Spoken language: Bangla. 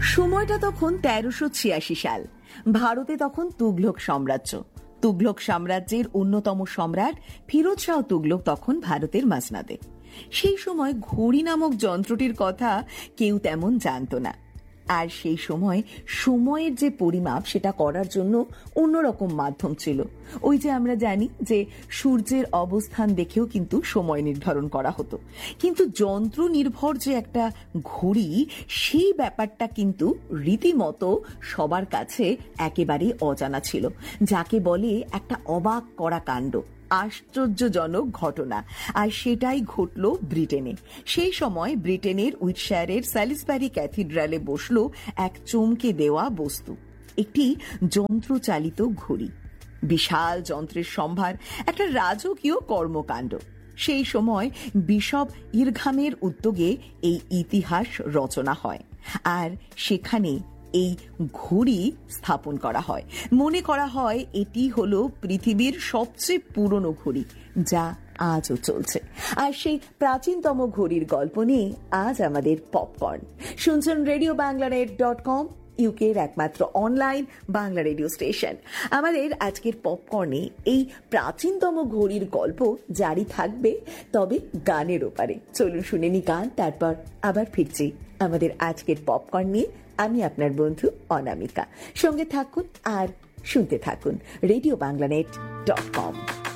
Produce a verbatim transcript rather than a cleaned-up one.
সময়টা তখন তেরোশো ছিয়াশি সাল। ভারতে তখন তুগলক সাম্রাজ্য। তুগলক সাম্রাজ্যের অন্যতম সম্রাট ফিরোজ শাহ তুগলক তখন ভারতের মাসনাদে। সেই সময় ঘড়ি নামক যন্ত্রটির কথা কেউ তেমন জানত না। আর সেই সময় সময়ের যে পরিমাপ সেটা করার জন্য অন্যরকম মাধ্যম ছিল। ওই যে আমরা জানি যে সূর্যের অবস্থান দেখেও কিন্তু সময় নির্ধারণ করা হতো, কিন্তু যন্ত্র নির্ভর যে একটা ঘড়ি, সেই ব্যাপারটা কিন্তু রীতিমতো সবার কাছে একেবারেই অজানা ছিল, যাকে বলে একটা অবাক করা কাণ্ড, আশ্চর্যজনক ঘটনা। আর সেটাই ঘটল ব্রিটেনে। সেই সময় ব্রিটেনের উইটশায়ারের স্যালিসবারি ক্যাথিড্রালে বসল এক চমকে দেওয়া বস্তু, একটি যন্ত্রচালিত ঘড়ি। বিশাল যন্ত্রের সম্ভার, একটা রাজকীয় কর্মকাণ্ড। সেই সময় বিশপ ইরঘামের উদ্যোগে এই ইতিহাস রচনা হয়, আর সেখানে এই ঘড়ি স্থাপন করা হয়। মনে করা হয় এটি হলো পৃথিবীর সবচেয়ে পুরনো ঘড়ি, যা আজও চলছে। আর সেই প্রাচীনতম ঘড়ির গল্প নিয়ে আজ আমাদের পপকর্ন। শুনছেন radio Bangla net dot com, ইউকের একমাত্র অনলাইন বাংলা রেডিও স্টেশন। আমাদের আজকের পপকর্নে এই প্রাচীনতম ঘড়ির গল্প জারি থাকবে, তবে গানের ওপারে। চলুন শুনে নি গান, তারপর আবার ফিরছি আমাদের আজকের পপকর্ন নিয়ে। আমি আপনার বন্ধু অনামিকা। সঙ্গে থাকুন আর শুনতে থাকুন radio Bangla net dot com.